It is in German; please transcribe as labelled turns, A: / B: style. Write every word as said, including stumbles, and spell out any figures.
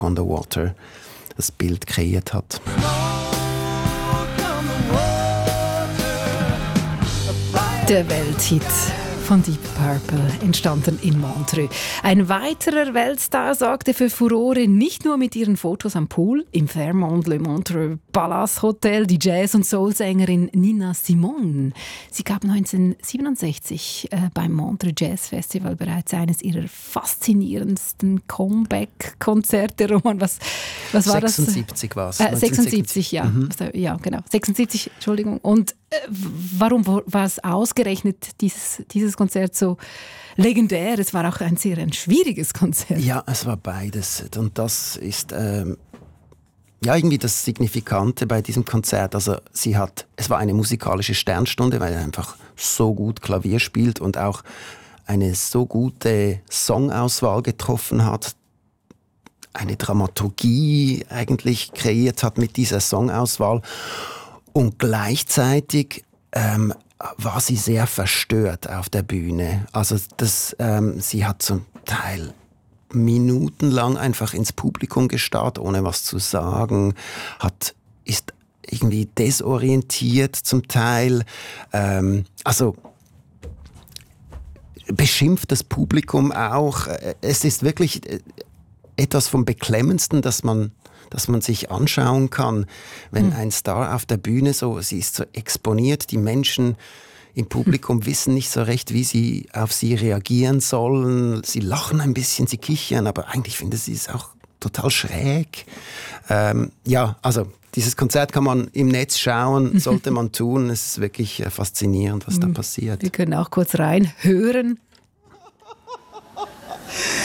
A: on the Water das Bild kreiert hat.
B: Der Welthit von Deep Purple, entstanden in Montreux. Ein weiterer Weltstar sorgte für Furore nicht nur mit ihren Fotos am Pool im Fairmont Le Montreux Palace Hotel, die Jazz- und Soul-Sängerin Nina Simone. Sie gab neunzehnhundertsiebenundsechzig äh, beim Montreux Jazz Festival bereits eines ihrer faszinierendsten Comeback-Konzerte. Roman, was, was war
A: sechsundsiebzig
B: das?
A: war es.
B: Äh, sechsundsiebzig, ja.
A: Mhm.
B: Ja, genau. sechsundsiebzig, Entschuldigung. Und äh, warum war es ausgerechnet dieses, dieses Konzert so legendär? Es war auch ein sehr ein schwieriges Konzert.
A: Ja, es war beides. Und das ist ähm, ja irgendwie das Signifikante bei diesem Konzert. Also sie hat, es war eine musikalische Sternstunde, weil er einfach so gut Klavier spielt und auch eine so gute Songauswahl getroffen hat, eine Dramaturgie eigentlich kreiert hat mit dieser Songauswahl. Und gleichzeitig ähm, war sie sehr verstört auf der Bühne. Also das, ähm, sie hat zum Teil minutenlang einfach ins Publikum gestarrt, ohne was zu sagen, hat, ist irgendwie desorientiert zum Teil. Ähm, also beschimpft das Publikum auch. Es ist wirklich etwas vom Beklemmendsten, dass man dass man sich anschauen kann, wenn mhm. ein Star auf der Bühne so, sie ist so exponiert, die Menschen im Publikum mhm. wissen nicht so recht, wie sie auf sie reagieren sollen. Sie lachen ein bisschen, sie kichern, aber eigentlich finde ich es auch total schräg. Ähm, ja, also dieses Konzert kann man im Netz schauen, sollte man tun. Es ist wirklich faszinierend, was mhm. da passiert.
B: Wir können auch kurz reinhören.